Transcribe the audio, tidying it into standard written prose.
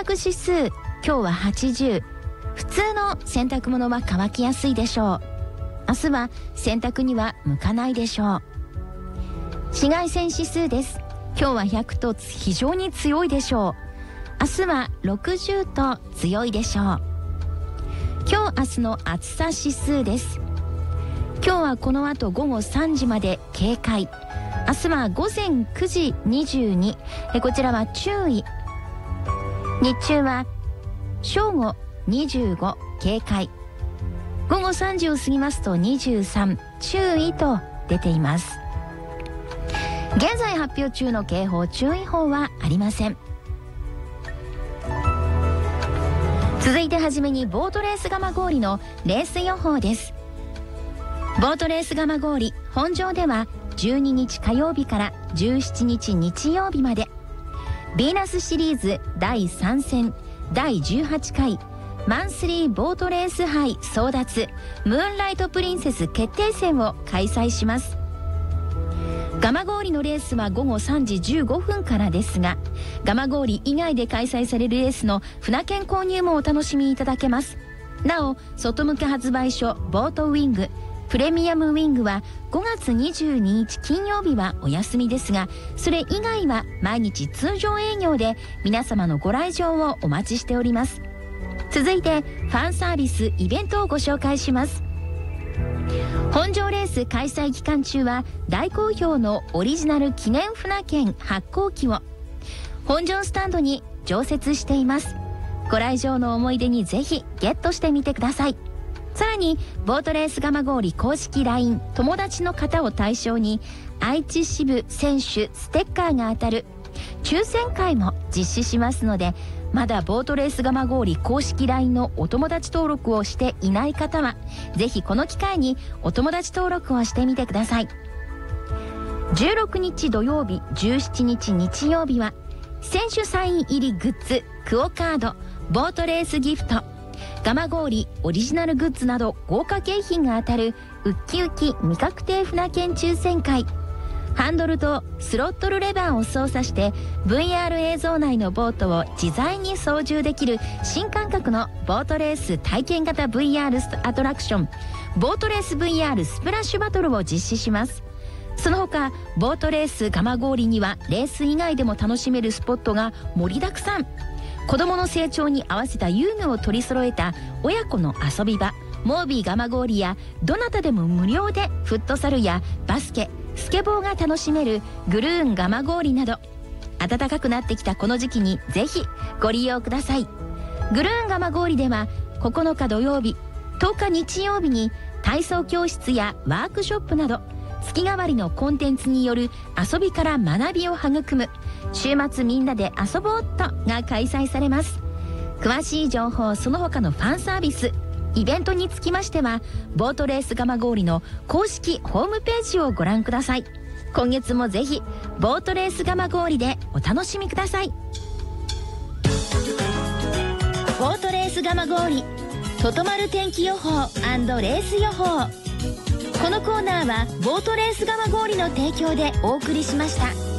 濯指数、今日は80。普通の洗濯物は乾きやすいでしょう。明日は洗濯には向かないでしょう。紫外線指数です。今日は100と非常に強いでしょう。明日は60と強いでしょう。今日明日の暑さ指数です。今日はこの後午後3時まで警戒。明日は午前9時22。こちらは注意。日中は正午25警戒。午後3時を過ぎますと23注意と出ています。現在発表中の警報注意報はありません。続いてはじめにボートレース蒲郡のレース予報です。ボートレース蒲郡本場では12日火曜日から17日日曜日までヴィーナスシリーズ第3戦第18回マンスリーボートレース杯争奪ムーンライトプリンセス決定戦を開催します。蒲郡のレースは午後3時15分からですが、蒲郡以外で開催されるレースの船券購入もお楽しみいただけます。なお、外向け発売所ボートウィングプレミアムウィングは5月22日金曜日はお休みですが、それ以外は毎日通常営業で皆様のご来場をお待ちしております。続いてファンサービスイベントをご紹介します。本場レース開催期間中は大好評のオリジナル記念船券発行機を本場スタンドに常設しています。ご来場の思い出にぜひゲットしてみてください。さらにボートレース蒲郡公式 LINE 友達の方を対象に愛知支部選手ステッカーが当たる抽選会も実施しますので、まだボートレース蒲郡公式 LINE のお友達登録をしていない方はぜひこの機会にお友達登録をしてみてください。16日土曜日17日日曜日は選手サイン入りグッズクオカードボートレースギフト蒲郡オリジナルグッズなど豪華景品が当たるウッキウキ未確定船券抽選会、ハンドルとスロットルレバーを操作して VR 映像内のボートを自在に操縦できる新感覚のボートレース体験型 VR アトラクションボートレース VR スプラッシュバトルを実施します。その他ボートレース蒲郡にはレース以外でも楽しめるスポットが盛りだくさん。子どもの成長に合わせた遊具を取り揃えた親子の遊び場モービー蒲郡や、どなたでも無料でフットサルやバスケスケボーが楽しめるグルーン蒲郡など、暖かくなってきたこの時期にぜひご利用ください。グルーン蒲郡では9日土曜日10日日曜日に体操教室やワークショップなど月替わりのコンテンツによる遊びから学びを育む週末みんなで遊ぼうっとが開催されます。詳しい情報その他のファンサービスイベントにつきましてはボートレース蒲郡の公式ホームページをご覧ください。今月もぜひボートレース蒲郡でお楽しみください。ボートレース蒲郡ととまる天気予報&レース予報。このコーナーはボートレース蒲郡の提供でお送りしました。